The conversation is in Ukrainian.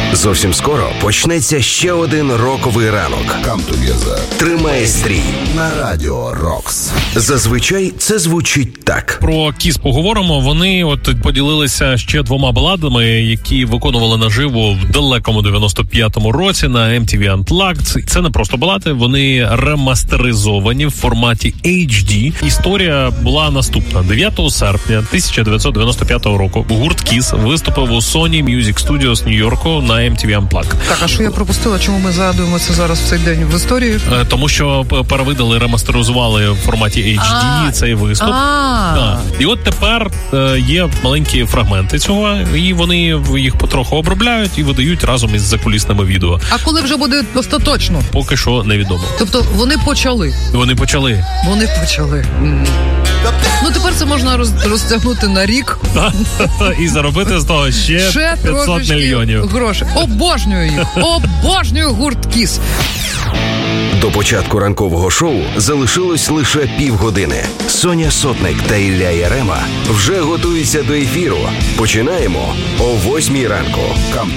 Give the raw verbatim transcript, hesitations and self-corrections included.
Зовсім скоро почнеться ще один роковий ранок. Come together. Тримає стрій На Радіо Рокс. Зазвичай це звучить так. Про Кіс поговоримо. Вони от поділилися ще двома баладами, які виконували наживо в далекому дев'яносто п'ятому році на ем ті ві Unplugged. Це не просто балади, вони ремастеризовані в форматі ейч ді. Історія була наступна. дев'ятого серпня тисяча дев'ятсот дев'яносто п'ятого року гурт Кіс виступив у Sony Music Studios Нью-Йорку на ем ті ві Unplugged. Так, а що я пропустила? Чому ми згадуємо це зараз в цей день в історії? Е, тому що перевидали, ремастеризували в форматі ейч ді А-а-а. цей виступ. Так. І от тепер е, є маленькі фрагменти цього, і вони їх потроху обробляють і видають разом із закулісними відео. А коли вже буде остаточно? Поки що невідомо. Тобто вони почали? Вони почали. Вони почали. Mm. Ну, тепер це можна роз, розтягнути на рік. І заробити з того ще, ще п'ятсот мільйонів. Грошей. Обожнюю їх. Обожнюю гурт Кіс. До початку ранкового шоу залишилось лише півгодини. Соня Сотник та Ілля Ярема вже готуються до ефіру. Починаємо о восьмій ранку. Come